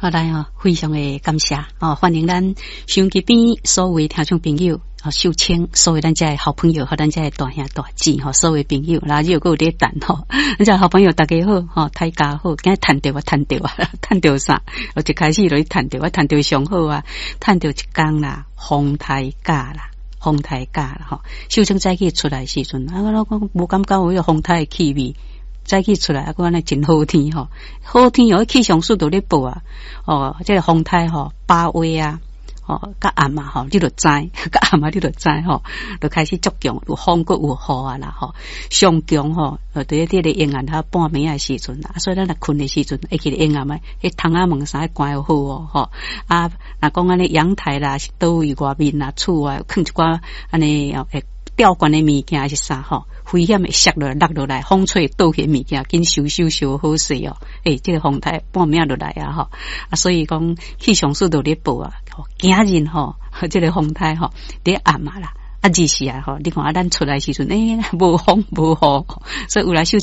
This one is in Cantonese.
好来哦，非常的感谢哦，欢迎咱收音机边所有听众朋友哦，秀清所有咱家的好朋友和咱家的大兄大姐哈，所有朋友，然后又有咧等吼，咱家好朋友大家好哈，大家好，今日谈到啥？我一开始就谈到上好啊，谈到一天啦，风台假啦。风台假啦吼，秀清早起出来时阵，啊，我讲无感觉有迄个风台的气味。早起出来，啊，我安尼真好天吼，好天哦，气象署都咧报啊，哦，这个风台吼，8月啊，哦，甲暗嘛吼，你就知，甲暗嘛你就知吼，就开始足强，有风阁有雨啊啦吼，上强吼，对这个阴暗它半暝的时阵啦，所以咱若困的时阵，会去阴暗嘛，迄窗仔门啥关好哦，吼啊，若讲安尼阳台啦，是倒位外面啦，厝啊，放一寡安尼会吊悬的物件还是啥吼。危险会摔落来、落落来，风吹倒去物件，紧收好势哦。这个风台半暝落来啊吼，啊，所以讲气象署都咧报啊，今日吼，这个风台吼，伫暗嘛啦，啊，日时啊吼，你看啊，咱出来时阵，无风无雨，所以有来秀。